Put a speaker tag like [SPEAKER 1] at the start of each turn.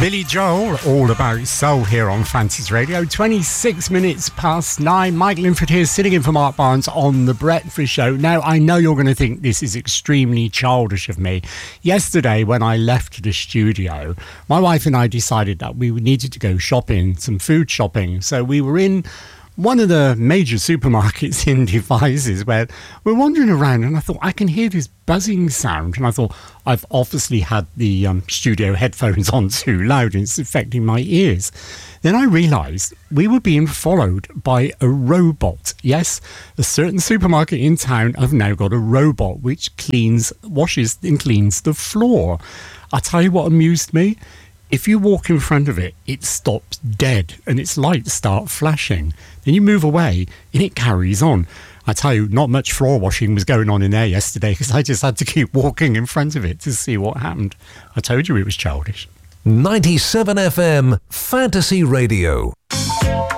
[SPEAKER 1] Billy Joel, All About Soul, here on Fantasy Radio. 26 minutes past 9. Mike Linford here, sitting in for Mark Barnes on The Breakfast Show. Now, I know you're going to think this is extremely childish of me. Yesterday, when I left the studio, my wife and I decided that we needed to go shopping, some food shopping. So we were in one of the major supermarkets in Devizes, where we're wandering around, and I thought, I can hear this buzzing sound. And I thought, I've obviously had the studio headphones on too loud, and it's affecting my ears. Then I realised we were being followed by a robot. Yes, a certain supermarket in town have now got a robot which washes and cleans the floor. I'll tell you what amused me. If you walk in front of it, it stops dead and its lights start flashing. Then you move away and it carries on. I tell you, not much floor washing was going on in there yesterday because I just had to keep walking in front of it to see what happened. I told you it was childish.
[SPEAKER 2] 97 FM Fantasy Radio.